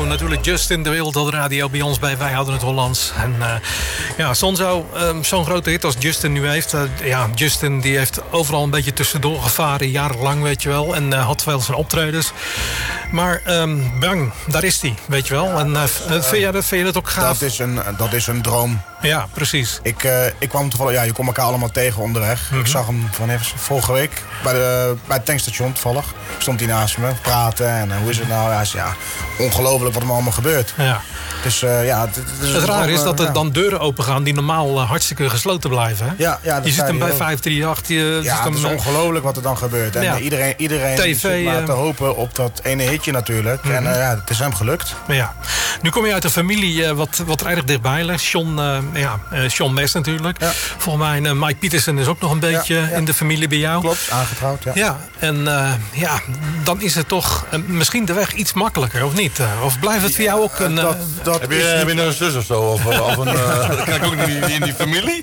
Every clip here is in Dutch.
natuurlijk Justin, de Wereldradio bij ons bij Wij Houden het Hollands. En ja, Sonzo, zo'n grote hit als Justin nu heeft. Justin die heeft overal een beetje tussendoor gevaren, jarenlang, weet je wel. En had wel zijn optredens. Maar bang, daar is hij, weet je wel. En vind je dat ook gaaf? Dat is een droom. Ja, precies. Ik kwam toevallig, je komt elkaar allemaal tegen onderweg. Mm-hmm. Ik zag hem vorige week bij het tankstation toevallig. Stond hij naast me, praten en hoe is het nou? Hij zei, ongelooflijk wat er allemaal gebeurt. Ja. Dus het raar is dat er dan deuren open gaan die normaal hartstikke gesloten blijven. Hè? Ja, je ziet hem bij 538. Het is ongelooflijk wat er dan over En iedereen zit maar te hopen op dat ene hitje natuurlijk. Mm-hmm. En het is hem gelukt. Ja. Nu kom je uit een familie wat er erg dichtbij ligt. Sean Mes natuurlijk. Ja. Volgens mij Mike Peterson is ook nog een beetje in de familie bij jou. Klopt, aangetrouwd. Ja, en dan is het toch misschien de weg iets makkelijker, of niet? Of blijft het voor jou ook een... Heb je een zus of zo? Of kan ik ook niet in die familie?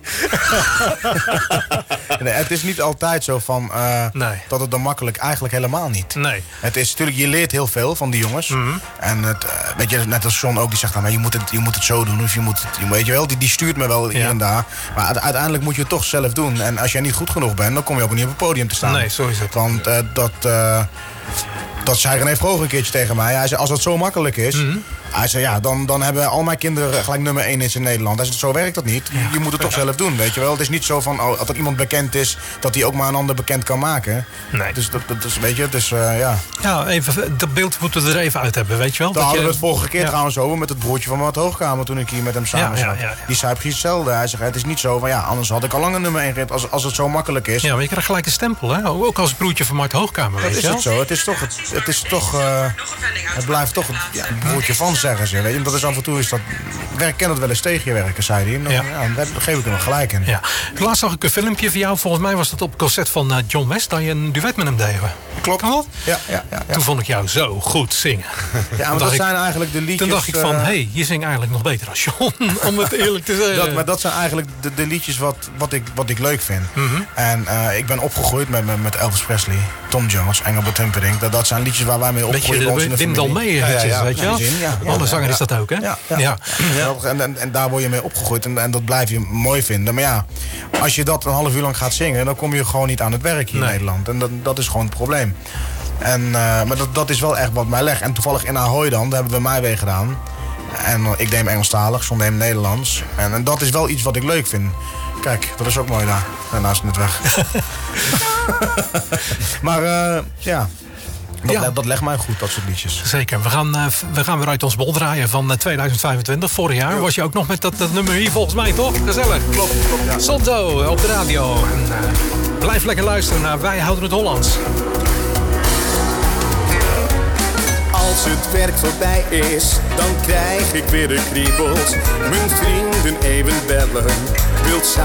Nee, het is niet altijd zo van dat het dan makkelijk, eigenlijk helemaal niet. Nee. Het is natuurlijk, je leert heel veel van die jongens. Mm-hmm. En weet je, net als Sean ook, die zegt dan, je moet het zo doen. Of weet je wel, die stuurt me wel hier en daar. Maar uiteindelijk moet je het toch zelf doen. En als jij niet goed genoeg bent, dan kom je ook niet op het podium te staan. Nee, zo is het. Want dat zei René Vroger een keertje tegen mij. Hij zei, als het zo makkelijk is... Mm-hmm. Hij zei, dan hebben al mijn kinderen gelijk nummer 1 in Nederland. Hij zei, zo werkt dat niet. Je moet het toch zelf doen, weet je wel. Het is niet zo van, als er iemand bekend is... dat hij ook maar een ander bekend kan maken. Nee. Dus dat is, weet je, dus Ja, even, dat beeld moeten we er even uit hebben, weet je wel. Daar hadden we het vorige keer trouwens over... met het broertje van Mart Hoogkamer toen ik hier met hem samen zat. Ja. Die zei precies hetzelfde. Hij zegt, het is niet zo van, anders had ik al lang een nummer 1 gereden... als het zo makkelijk is. Ja, maar je krijgt gelijk een stempel, hè? Ook als broertje van Mart Hoogkamer, weet je wel. Dat is het zo. Het is toch... het blijft toch het broertje van, zeggen ze, weet je. Dat is af en toe ken dat wel eens tegen je werken, zei hij. Daar geef ik hem wel gelijk in. Ja. Laatst zag ik een filmpje van jou. Volgens mij was dat op het concert van John West. Dat je een duet met hem deed. Klopt. Ja. Toen vond ik jou zo goed zingen. Ja, maar dat zijn eigenlijk de liedjes... Toen dacht ik van, je zingt eigenlijk nog beter dan John. Om het eerlijk te zeggen. Maar dat zijn eigenlijk de liedjes wat ik leuk vind. Mm-hmm. En ik ben opgegroeid met Elvis Presley, Tom Jones, Engelbert Humperdinck. Dat zijn liedjes waar wij mee opgegroeid zijn. Wim Dalmee, weet je wel? Alle zanger is dat ook, hè? Ja. En daar word je mee opgegroeid en dat blijf je mooi vinden. Maar ja, als je dat een half uur lang gaat zingen... dan kom je gewoon niet aan het werk hier in Nederland. En dat is gewoon het probleem. Maar dat is wel echt wat mij legt. En toevallig in Ahoy dan, daar hebben we mij weer gedaan. En ik deed hem Engelstalig, John deed hem Nederlands. En dat is wel iets wat ik leuk vind. Kijk, dat is ook mooi daar. Daarnaast net weg. Maar dat legt mij goed, dat soort liedjes. Zeker. We gaan weer uit ons bol draaien van 2025. Vorig jaar was je ook nog met dat nummer hier volgens mij, toch? Gezellig. Klopt, ja. Sonzo op de radio. En blijf lekker luisteren naar Wij Houden het Hollands. Als het werk voorbij is, dan krijg ik weer de kriebels. Mijn vrienden even bellen, wilt samen